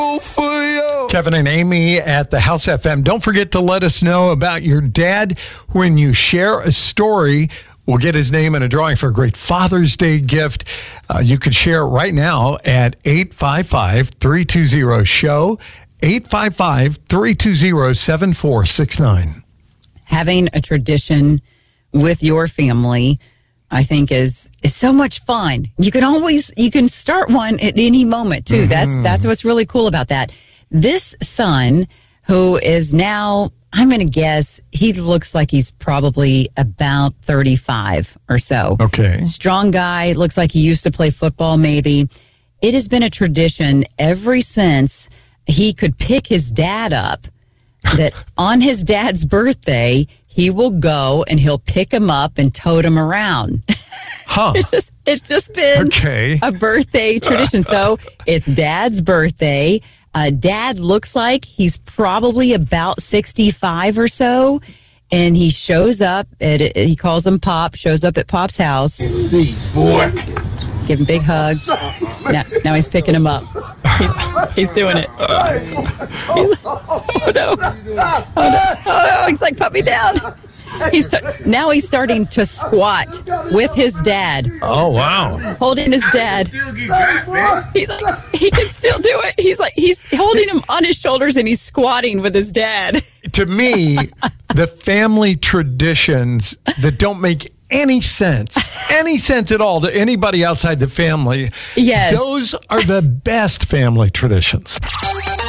Kevin and Amy at the House FM. Don't forget to let us know about your dad when you share a story. We'll get his name in a drawing for a great Father's Day gift. You can share it right now at 855-320-SHOW, 855-320-7469. Having a tradition with your family, I think is so much fun. You can start one at any moment too. Mm-hmm. That's what's really cool about that. This son, who is now, I'm going to guess, he looks like he's probably about 35 or so. Okay. Strong guy, looks like he used to play football maybe. It has been a tradition ever since he could pick his dad up that on his dad's birthday, he will go and he'll pick him up and tote him around. Huh. It's just been a birthday tradition. So it's Dad's birthday. Dad looks like he's probably about 65 or so. And he shows up he calls him Pop, shows up at Pop's house. See, boy. Give him big hugs. Now he's picking him up. He's doing it. Oh no. He's like, put me down. Now he's starting to squat with his dad. Oh, wow. Holding his dad. He's like, he can still do it. He's holding him on his shoulders and he's squatting with his dad. To me, the family traditions that don't make any sense at all to anybody outside the family, yes, those are the best family traditions.